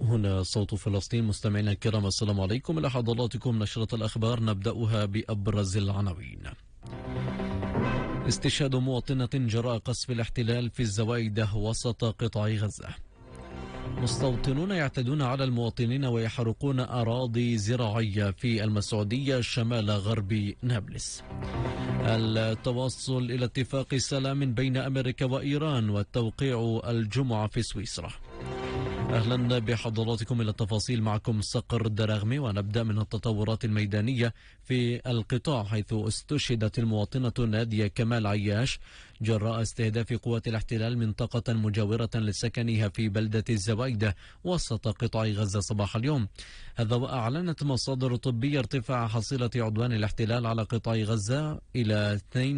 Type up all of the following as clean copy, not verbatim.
هنا صوت فلسطين. مستمعينا الكرام، السلام عليكم. إلى حضراتكم نشرة الأخبار، نبدأها بأبرز العناوين. استشهاد مواطنة جراء قصف الاحتلال في الزوايدة وسط قطاع غزة. مستوطنون يعتدون على المواطنين ويحرقون أراضي زراعية في المسعودية شمال غرب نابلس. التوصل إلى اتفاق سلام بين أمريكا وإيران والتوقيع الجمعة في سويسرا. أهلا بحضراتكم. إلى التفاصيل معكم صقر الدراغمي، ونبدأ من التطورات الميدانية في القطاع، حيث استشهدت المواطنة نادية كمال عياش جراء استهداف قوات الاحتلال منطقة مجاورة لسكنها في بلدة الزوايدة وسط قطاع غزة صباح اليوم. هذا وأعلنت مصادر طبية ارتفاع حصيلة عدوان الاحتلال على قطاع غزة إلى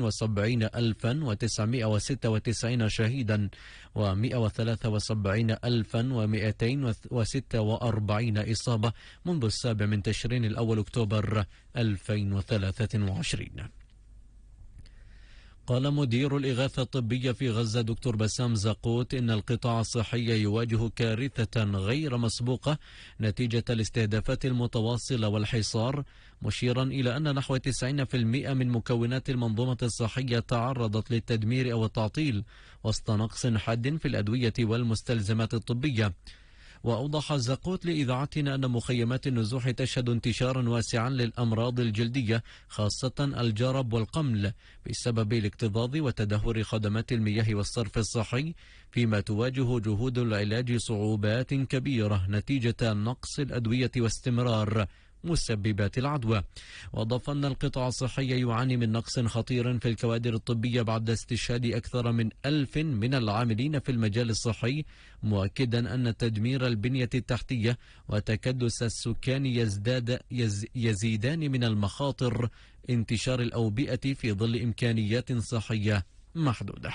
72,996 شهيدا و173,246 إصابة منذ 7 تشرين الأول أكتوبر 2023. قال مدير الإغاثة الطبية في غزة دكتور بسام زاقوت إن القطاع الصحي يواجه كارثة غير مسبوقة نتيجة الاستهدافات المتواصلة والحصار، مشيرا إلى أن نحو 90% من مكونات المنظومة الصحية تعرضت للتدمير أو التعطيل وسط نقص حاد في الأدوية والمستلزمات الطبية. وأوضح زاقوت لإذاعتنا أن مخيمات النزوح تشهد انتشارا واسعا للأمراض الجلدية خاصة الجرب والقمل بسبب الاكتظاظ وتدهور خدمات المياه والصرف الصحي، فيما تواجه جهود العلاج صعوبات كبيرة نتيجة نقص الأدوية واستمرار مسببات العدوى. وأضاف أن القطاع الصحي يعاني من نقص خطير في الكوادر الطبية بعد استشهاد أكثر من 1000 من العاملين في المجال الصحي، مؤكدا أن تدمير البنية التحتية وتكدس السكان يزيدان من المخاطر انتشار الأوبئة في ظل إمكانيات صحية محدودة.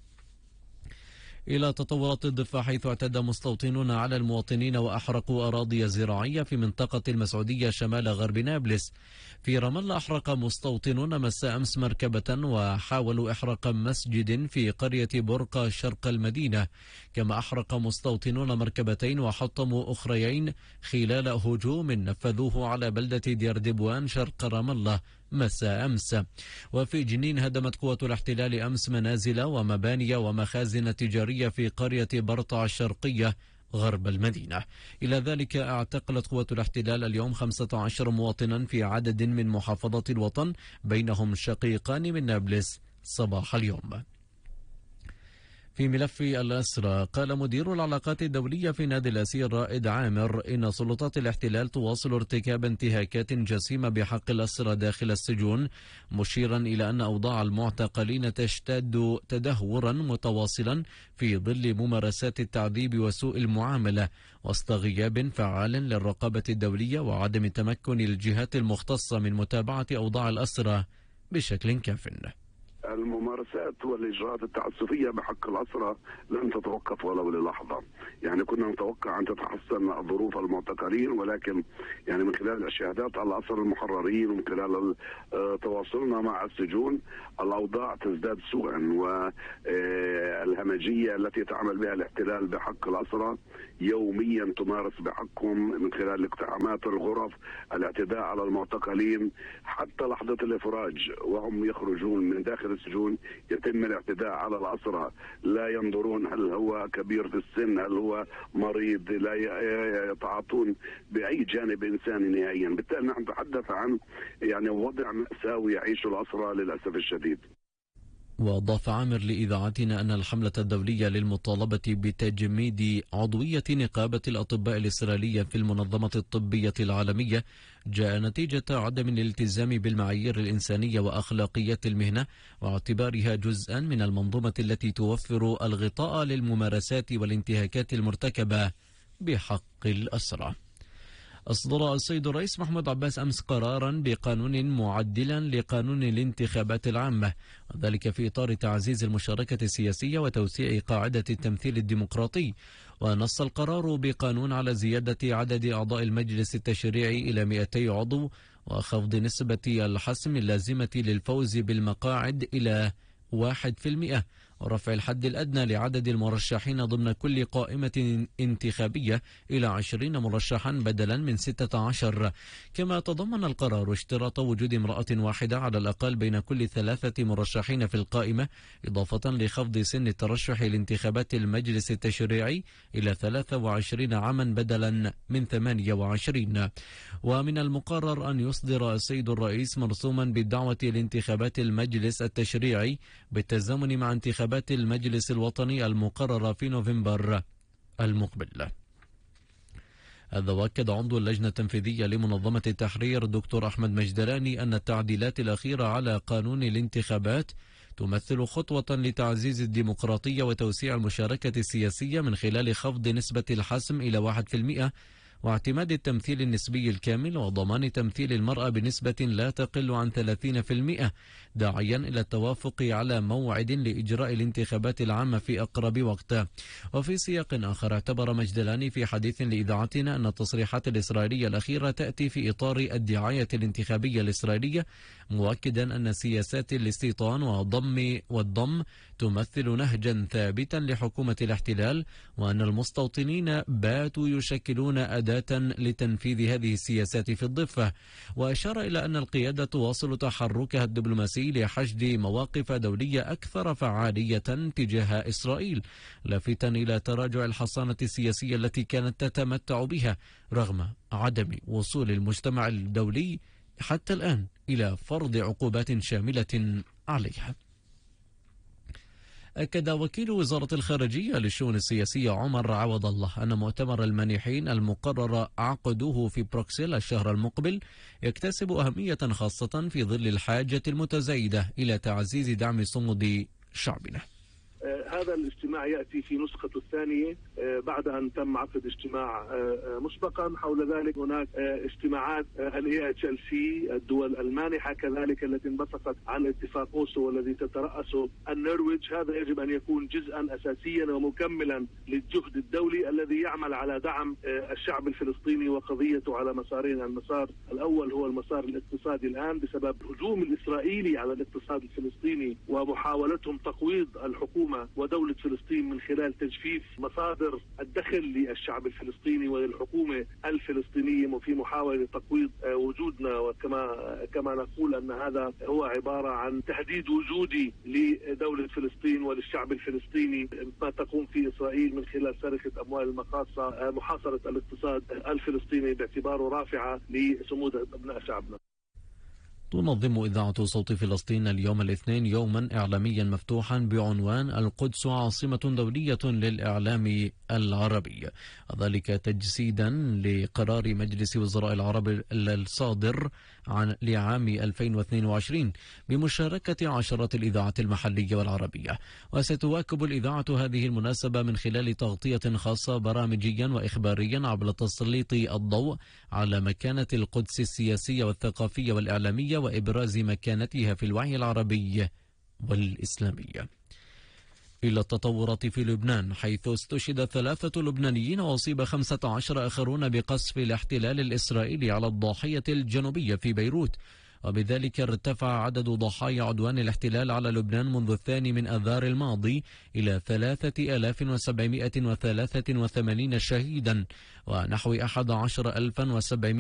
إلى تطورات الضفة، حيث اعتدى مستوطنون على المواطنين وأحرقوا أراضي زراعية في منطقة المسعودية شمال غرب نابلس. في رام الله أحرق مستوطنون مساء أمس مركبة وحاولوا إحراق مسجد في قرية برقة شرق المدينة، كما أحرق مستوطنون مركبتين وحطموا أخريين خلال هجوم نفذوه على بلدة ديار دبوان شرق رام الله مساء أمس. وفي جنين هدمت قوة الاحتلال أمس منازل ومباني ومخازن تجارية في قرية برطع الشرقية غرب المدينة. إلى ذلك اعتقلت قوة الاحتلال اليوم 15 مواطنا في عدد من محافظات الوطن، بينهم شقيقان من نابلس صباح اليوم. في ملف الأسرى، قال مدير العلاقات الدولية في نادي الأسير رائد عامر إن سلطات الاحتلال تواصل ارتكاب انتهاكات جسيمة بحق الأسرى داخل السجون، مشيرا إلى أن أوضاع المعتقلين تشتد تدهورا متواصلا في ظل ممارسات التعذيب وسوء المعاملة وسط غياب فعال للرقابة الدولية وعدم تمكن الجهات المختصة من متابعة أوضاع الأسرى بشكل كاف. الممارسات والإجراءات التعسفية بحق الأسرى لن تتوقف ولو للحظة. يعني كنا نتوقع أن تتحسن ظروف المعتقلين، ولكن يعني من خلال الشهادات على الأسرى المحررين ومن خلال تواصلنا مع السجون الأوضاع تزداد سوءا، والهمجية التي تعمل بها الاحتلال بحق الأسرى يوميا تمارس بحقهم من خلال اقتحامات الغرف، الاعتداء على المعتقلين حتى لحظة الإفراج وهم يخرجون من داخل السجون يتم الاعتداء على الأسرى، لا ينظرون هل هو كبير في السن، هل هو مريض، لا يتعاطون بأي جانب إنساني نهائيا. بالتالي نحن نتحدث عن يعني وضع مأساوي يعيشه الأسرى للأسف الشديد. وأضاف عامر لإذاعتنا أن الحملة الدولية للمطالبة بتجميد عضوية نقابة الأطباء الإسرائيلية في المنظمة الطبية العالمية جاء نتيجة عدم الالتزام بالمعايير الإنسانية وأخلاقيات المهنة، واعتبارها جزءا من المنظومة التي توفر الغطاء للممارسات والانتهاكات المرتكبة بحق الأسرى. أصدر السيد الرئيس محمود عباس أمس قرارا بقانون معدلا لقانون الانتخابات العامة، وذلك في إطار تعزيز المشاركة السياسية وتوسيع قاعدة التمثيل الديمقراطي. ونص القرار بقانون على زيادة عدد أعضاء المجلس التشريعي إلى 200 عضو، وخفض نسبة الحسم اللازمة للفوز بالمقاعد إلى 1%، ورفع الحد الأدنى لعدد المرشحين ضمن كل قائمة انتخابية إلى 20 مرشحا بدلا من 16. كما تضمن القرار اشتراط وجود امرأة واحدة على الأقل بين كل 3 مرشحين في القائمة، إضافة لخفض سن الترشح لانتخابات المجلس التشريعي إلى 23 عاما بدلا من 28. ومن المقرر أن يصدر السيد الرئيس مرسوما بالدعوة لانتخابات المجلس التشريعي بالتزامن مع انتخابات المجلس الوطني المقررة في نوفمبر المقبل. هذا وأكد عضو اللجنة التنفيذية لمنظمة التحرير دكتور أحمد مجدلاني أن التعديلات الأخيرة على قانون الانتخابات تمثل خطوة لتعزيز الديمقراطية وتوسيع المشاركة السياسية من خلال خفض نسبة الحسم إلى 1%، واعتماد التمثيل النسبي الكامل، وضمان تمثيل المرأة بنسبة لا تقل عن 30%، داعيا إلى التوافق على موعد لإجراء الانتخابات العامة في أقرب وقت. وفي سياق آخر اعتبر مجدلاني في حديث لإذاعتنا أن التصريحات الإسرائيلية الأخيرة تأتي في إطار الدعاية الانتخابية الإسرائيلية، مؤكدا أن سياسات الاستيطان والضم تمثل نهجا ثابتا لحكومة الاحتلال، وأن المستوطنين باتوا يشكلون أداة لتنفيذ هذه السياسات في الضفة. وأشار إلى أن القيادة تواصل تحركها الدبلوماسي لحشد مواقف دولية أكثر فعالية تجاه إسرائيل، لافتا إلى تراجع الحصانة السياسية التي كانت تتمتع بها رغم عدم وصول المجتمع الدولي حتى الآن إلى فرض عقوبات شاملة عليها. أكد وكيل وزارة الخارجية للشؤون السياسية عمر عوض الله أن مؤتمر المانحين المقرر عقده في بروكسل الشهر المقبل يكتسب أهمية خاصة في ظل الحاجة المتزايدة إلى تعزيز دعم صمود شعبنا. هذا الاجتماع يأتي في نسخته الثانية بعد أن تم عقد اجتماع مسبقا. حول ذلك هناك اجتماعات الEHLC الدول المانحة كذلك التي انبثقت عن اتفاق أوسلو والذي تترأسه النرويج. هذا يجب أن يكون جزءا أساسيا ومكملا للجهد الدولي الذي يعمل على دعم الشعب الفلسطيني وقضيته على مسارين. المسار الأول هو المسار الاقتصادي الآن بسبب الهجوم الإسرائيلي على الاقتصاد الفلسطيني ومحاولتهم تقويض الحكومة ودولة فلسطين من خلال تجفيف مصادر الدخل للشعب الفلسطيني وللحكومة الفلسطينية وفي محاولة تقويض وجودنا. وكما نقول أن هذا هو عبارة عن تهديد وجودي لدولة فلسطين وللشعب الفلسطيني ما تقوم في إسرائيل من خلال سرقة أموال المخاصة، محاصرة الاقتصاد الفلسطيني باعتباره رافعة لصمود أبناء شعبنا. تنظم إذاعة صوت فلسطين اليوم الاثنين يوما إعلاميا مفتوحا بعنوان القدس عاصمة دولية للإعلام العربي، ذلك تجسيدا لقرار مجلس وزراء العرب الصادر لعام 2022 بمشاركة عشرات الإذاعات المحلية والعربية. وستواكب الإذاعة هذه المناسبة من خلال تغطية خاصة برامجيا وإخباريا عبر تسليط الضوء على مكانة القدس السياسية والثقافية والإعلامية وإبراز مكانتها في الوعي العربي والإسلامي. إلى التطورات في لبنان، حيث استشهد 3 لبنانيين وأصيب 15 آخرون بقصف الاحتلال الإسرائيلي على الضاحية الجنوبية في بيروت، وبذلك ارتفع عدد ضحايا عدوان الاحتلال على لبنان منذ 2 من آذار الماضي إلى 3783 شهيدا ونحو 11700